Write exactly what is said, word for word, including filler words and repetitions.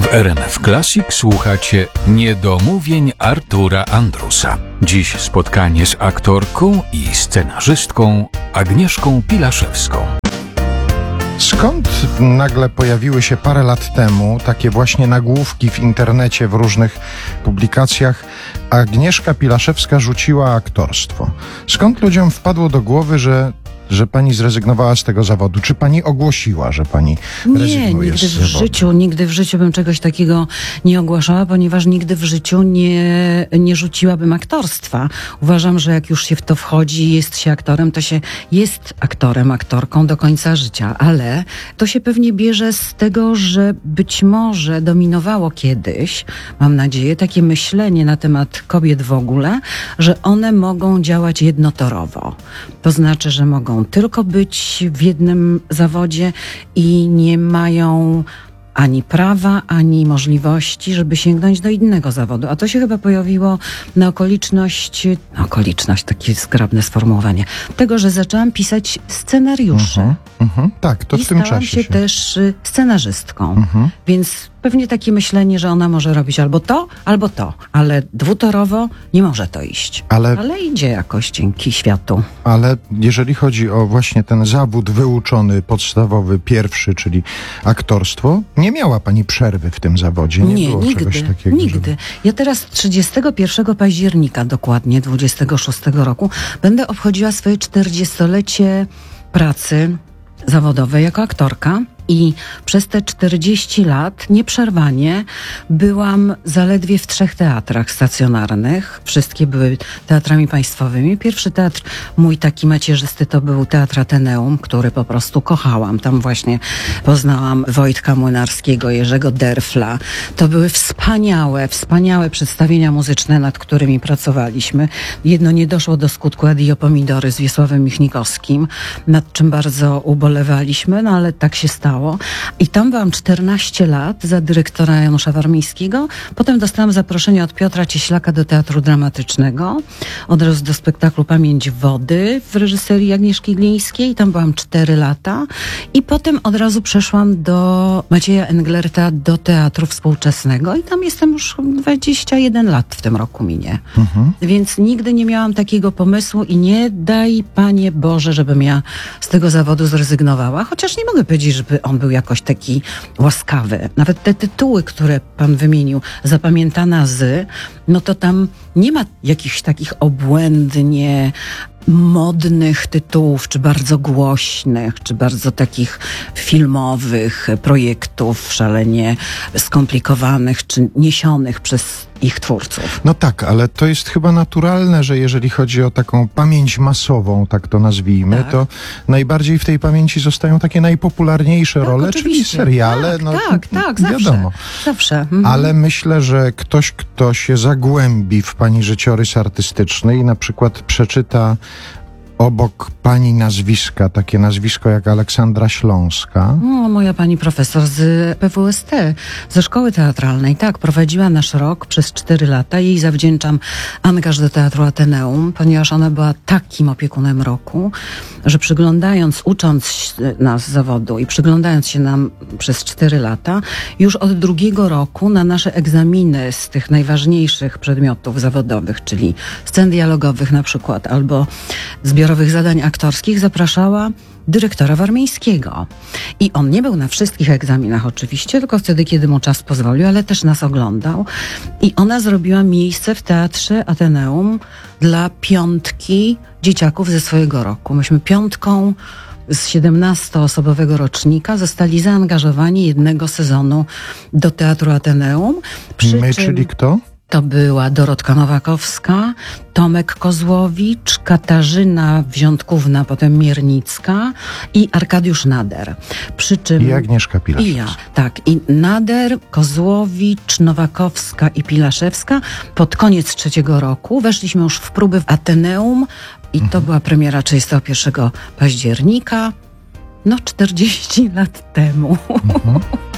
W R M F Classic słuchacie Niedomówień Artura Andrusa. Dziś spotkanie z aktorką i scenarzystką Agnieszką Pilaszewską. Skąd nagle pojawiły się parę lat temu takie właśnie nagłówki w internecie, w różnych publikacjach? Agnieszka Pilaszewska rzuciła aktorstwo. Skąd ludziom wpadło do głowy, że że pani zrezygnowała z tego zawodu? Czy pani ogłosiła, że pani nie, rezygnuje nigdy z w zawodu? życiu, nigdy w życiu bym czegoś takiego nie ogłaszała, ponieważ nigdy w życiu nie, nie rzuciłabym aktorstwa. Uważam, że jak już się w to wchodzi, jest się aktorem, to się jest aktorem, aktorką do końca życia, ale to się pewnie bierze z tego, że być może dominowało kiedyś, mam nadzieję, takie myślenie na temat kobiet w ogóle, że one mogą działać jednotorowo. To znaczy, że mogą tylko być w jednym zawodzie i nie mają ani prawa, ani możliwości, żeby sięgnąć do innego zawodu. A to się chyba pojawiło na okoliczność, na okoliczność, takie skromne sformułowanie, tego, że zaczęłam pisać scenariusze. Mhm, mhm. Tak, to I w tym stałam czasie się się... też y, scenarzystką. Mhm. Więc pewnie takie myślenie, że ona może robić albo to, albo to. Ale dwutorowo nie może to iść. Ale, Ale idzie jakoś dzięki światu. ale jeżeli chodzi o właśnie ten zawód wyuczony, podstawowy, pierwszy, czyli aktorstwo, nie miała pani przerwy w tym zawodzie? Nie, Nie, było nigdy, czegoś takiego? nigdy. Ja teraz trzydziestego pierwszego października dokładnie, dwudziestego szóstego roku, będę obchodziła swoje czterdziestolecie pracy zawodowej jako aktorka. I przez te czterdzieści lat nieprzerwanie byłam zaledwie w trzech teatrach stacjonarnych. Wszystkie były teatrami państwowymi. Pierwszy teatr mój taki macierzysty to był Teatr Ateneum, który po prostu kochałam. Tam właśnie poznałam Wojtka Młynarskiego, Jerzego Derfla. To były wspaniałe, wspaniałe przedstawienia muzyczne, nad którymi pracowaliśmy. Jedno nie doszło do skutku, Adio Pomidory z Wiesławem Michnikowskim, nad czym bardzo ubolewaliśmy, no ale tak się stało. I tam byłam czternaście lat za dyrektora Janusza Warmińskiego. Potem dostałam zaproszenie od Piotra Cieślaka do Teatru Dramatycznego. Od razu do spektaklu Pamięć Wody w reżyserii Agnieszki Glińskiej. Tam byłam cztery lata. I potem od razu przeszłam do Macieja Englerta do Teatru Współczesnego. I tam jestem już dwadzieścia jeden lat w tym roku minie. Mhm. Więc nigdy nie miałam takiego pomysłu i nie daj, Panie Boże, żebym ja z tego zawodu zrezygnowała. Chociaż nie mogę powiedzieć, żeby on był jakoś taki łaskawy. Nawet te tytuły, które pan wymienił, Zapamiętana z, no to tam nie ma jakichś takich obłędnie modnych tytułów, czy bardzo głośnych, czy bardzo takich filmowych projektów, szalenie skomplikowanych, czy niesionych przez ich twórców. No tak, ale to jest chyba naturalne, że jeżeli chodzi o taką pamięć masową, tak to nazwijmy, Tak. to najbardziej w tej pamięci zostają takie najpopularniejsze Tak, role, czyli oczywiście. seriale. Tak, no, tak, tak, zawsze. wiadomo. Zawsze. Mhm. Ale myślę, że ktoś, kto się zagłębi w pani życiorys artystyczny i na przykład przeczyta obok pani nazwiska, takie nazwisko jak Aleksandra Śląska. No, moja pani profesor z P W S T, ze szkoły teatralnej, tak, prowadziła nasz rok przez cztery lata. Jej zawdzięczam angaż do Teatru Ateneum, ponieważ ona była takim opiekunem roku, że przyglądając, ucząc nas zawodu i przyglądając się nam przez cztery lata, już od drugiego roku na nasze egzaminy z tych najważniejszych przedmiotów zawodowych, czyli scen dialogowych na przykład, albo zbiorowych zadań aktorskich, zapraszała dyrektora Warmińskiego. I on nie był na wszystkich egzaminach oczywiście, tylko wtedy, kiedy mu czas pozwolił, ale też nas oglądał. I ona zrobiła miejsce w Teatrze Ateneum dla piątki dzieciaków ze swojego roku. Myśmy piątką z siedemnastoosobowego rocznika zostali zaangażowani jednego sezonu do Teatru Ateneum. Przy My, czym czyli kto? to była Dorotka Nowakowska, Tomek Kozłowicz, Katarzyna Wziątkówna, potem Miernicka i Arkadiusz Nader. Przy czym... I Agnieszka Pilaszewska. I ja, tak. I Nader, Kozłowicz, Nowakowska i Pilaszewska pod koniec trzeciego roku weszliśmy już w próby w Ateneum i Mhm. to była premiera trzydziestego pierwszego października, no czterdzieści lat temu. Mhm.